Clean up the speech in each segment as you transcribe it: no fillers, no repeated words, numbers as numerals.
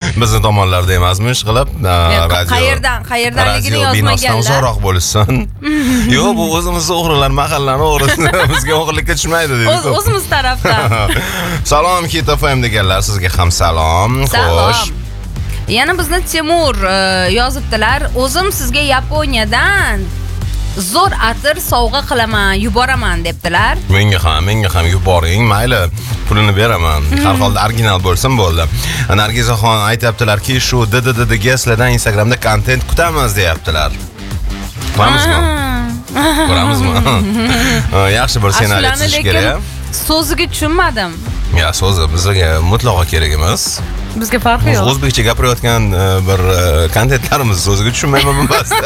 Bizni tomonlarda emasmi ish qilib. Qayerdanligini yozmaganlar. Uzoqroq bo'lsin. Yo'q, bu o'zimizni o'g'rilar, mahallani o'g'risi. Bizga o'g'irlikka tushmaydi deydi. O'zimiz tarafdan. Salom Hit FM deganlar, sizga ham salom. Xo'sh. Yana bizni Timur yozibdilar. O'zim sizga Yaponiyadan zo'r atir sovg'a qilaman, yuboraman debdilar. Menga ham yuboring, mayli, pulini beraman. Har holda original bo'lsin bo'ldi. Nargizaxon aytibdilar-ki, shu DDDga sizlardan Instagramda kontent kutamiz deyaptilar. Ko'ramizmi? Yaxshi bir ssenariy tuzish kerak. So'ziga tushunmadim. Ya, so'zi bizga mutlaqo kerak emas. Bizga farqi yo'q. O'zbekcha gapirayotgan bir kontentlarimiz so'ziga tushunmayman bunbasda.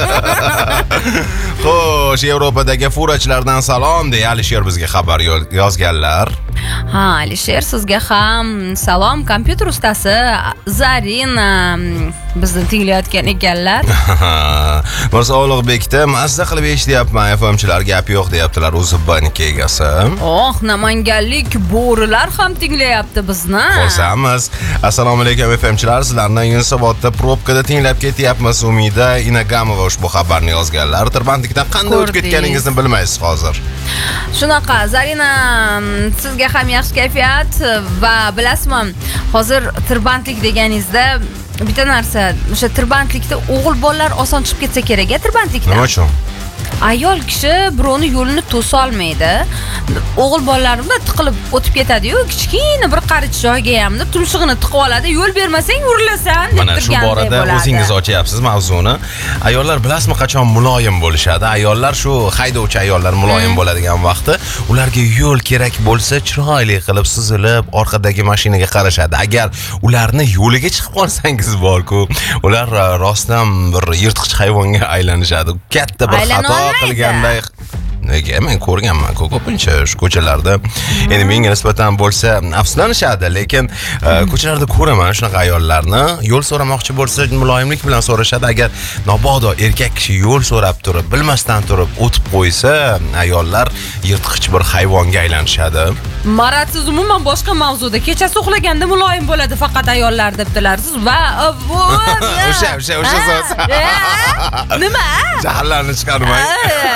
Xo'sh, Yevropadagi furachilardan salom deya Alisher bizga xabar yozganlar. Ha, Alisher, sizga ham salom. Kompyuter ustasi Zarina bizni tinglayotgan ekanlar. Mirzo Ulug'bekda mazza qilib eshityapman, FMchilar gap yo'q deyaptilar, o'zi bank egasi. Namanganlik bo'rilar ham tinglayapti bizni. Xursandmiz. Assalomu alaykum FMchilar, sizlarni Yunusobodda probkada tinglab ketyapmiz. Umida Inagamova ushbu xabarni yozganlar. Tirbandlikdan qanday o'tib ketganingizni bilmaysiz hozir. Shunaqa, Zarina, sizga ham yaxshi kayfiyat va bilasizmi, hozir tirbandlik deganingizda bitta narsa, o'sha tirbandlikda o'g'il bolalar oson chiqib ketsa kerak-a tirbandlikdan. Nima uchun? Ayol kishi birovni yo'lini to'sa olmaydi. O'g'il bolalarimiz tiqilib o'tib ketadi-yu, kichkina bir qarich joyga ham tumshug'ini tiqib oladi. Yo'l bermasang urilasan deb turgandek bo'ladi. Mana shu borada o'zingiz ochyapsiz mavzuni. Ayollar bilasizmi qachon muloyim bo'lishadi? Ayollar shu haydovchi ayollar muloyim bo'ladigan vaqti ularga yo'l kerak bo'lsa, chiroyli qilib suzilib orqadagi mashinaga qarashadi. Agar ularni yo'liga chiqib qolsangiz bor-ku, ular rostdan bir yirtqich hayvonga aylanishadi. Katta bir xato qilganday. Nega? Men ko'rganman ko'pincha shu ko'chalarda. Endi menga nisbatan bo'lsa afsuslanishadi, lekin ko'chalarda ko'raman shunaqa ayollarni. Yo'l so'ramoqchi bo'lsa, muloyimlik bilan so'rashadi. Agar mabodo erkak kishi yo'l so'rab turib, bilmasdan turib o'tib qo'ysa, ayollar yirtqich bir hayvonga aylanishadi. Marat, siz umuman boshqa mavzuda. Kechasi uxlaganda muloyim bo'ladi faqat ayollar debdilar. Siz va o'sha so'z. Nima? Jahllarni chiqarmang.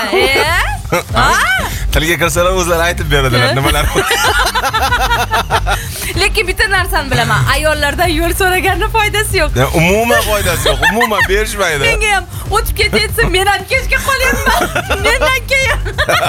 Tilga kirsalar o'zlari aytib beradilar nimalar. Lekin bitta narsani bilaman, ayollardan yo'l so'raganning foydasi yo'q. Umuman foydasi yo'q, umuman berishmaydi. Menga ham o'tib ketayotsa, men ham kechga qolyapman. Mendan keyin.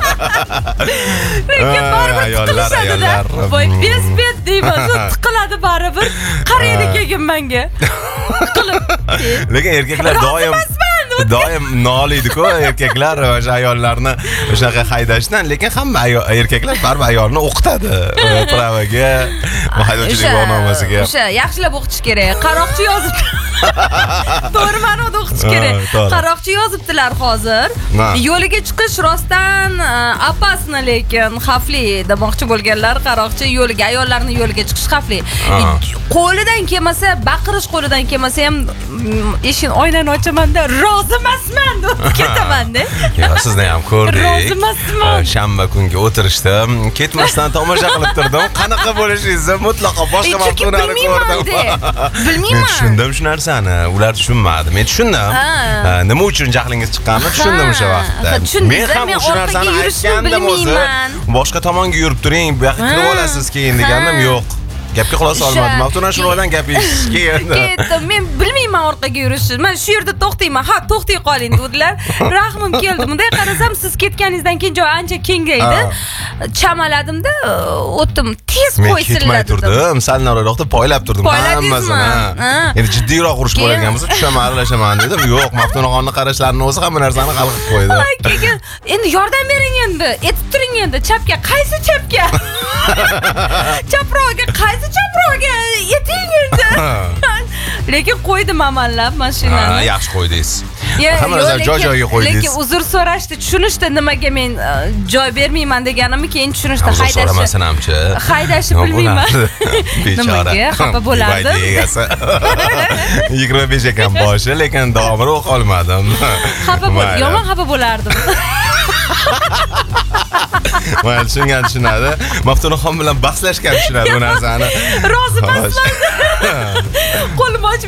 Lekin baribir ayollar. Voy, bet deyman, tiqiladi baribir. Qaraydi keyin menga. Tiqilib. Lekin erkaklar doim noliydi-ku erkaklar o'sha ayollarni o'shaqa haydashdan, lekin hamma erkaklar baribir ayolni o'qitadi. Pravaga, haydovchilik guvohnomasiga. O'sha yaxshilab o'qitish kerak. Qaroqchi yozib. To'g'ri ma'noda o'qitish kerak. Qaroqchi yozibdilar hozir. Yo'liga chiqish rostdan opasna, lekin xavfli demoqchi bo'lganlar. Qaroqchi yo'liga, ayollarning yo'liga chiqish xavfli. Qo'lidan kelmasa, baqirish qo'lidan kelmasa ham eshik oynani ochaman-da, rozi emasman deb ketaman-da. Yo, sizni ham ko'rdik. Rozi emasman. Shanba kungi o'tirishda ketmasdan tomosha qilib turdim. Qanaqa bo'lishingizni mutlaqo boshqa mavzularni ko'rdim. Bilmayman. Men tushundim shu narsani. Ular tushunmadi. Men tushundim. Nima uchun jahlingiz chiqqanini tushundim o'sha vaqtda. Men ham shu narsani aytgandim o'zi. Boshqa tomonga yurib turing, bu yoqqa kirib olasiz keyin degandim, yo'q. Gapga quloq solmadim. Avtonan shundan gap eshitishga ketdim. Men bilmayman orqaga yurishni. Men shu yerda to'xtayman. Ha, to'xtay qoling dedilar. Rahmim keldi. Bunday qarasam, siz ketganingizdan keyin joy ancha kengaydi. Chamaladimda, o'tdim. Tez qo'ysinlar. Men ketmay turdim. Sal nariroqda poylab turdim hammasini. Endi jiddiyroq urush bo'ladigan bo'lsa, tushaman, aralashaman dedim. Yo'q, Maftunaxonning qarashlarini o'zi hamma narsani hal qilib qo'ydi. Keyin endi yordam bering endi. Etib turing endi. Chapga, qaysi chapga? Chaproqga, qaysi chaproqga? Eting endi. Lekin qo'ydim amallab mashinani. Yaxshi qo'ydingiz. Hamma narsa joy-joyiga qo'ydingiz. Lekin uzr so'rashdi, tushunishdi nimaga men joy bermayman deganimni, keyin tushunishdi. So'ramasin hamchi. Haydashni bilmayman. Nimaga xafa bo'lardim. 25 ekan boshi, lekin davomini o'qib olmadim. Yomon xafa bo'lardim. Mana tushunadi. Maftunaxon bilan bahslashgan tushunadi bu narsani. Rozi emasman. Qo'lim ochib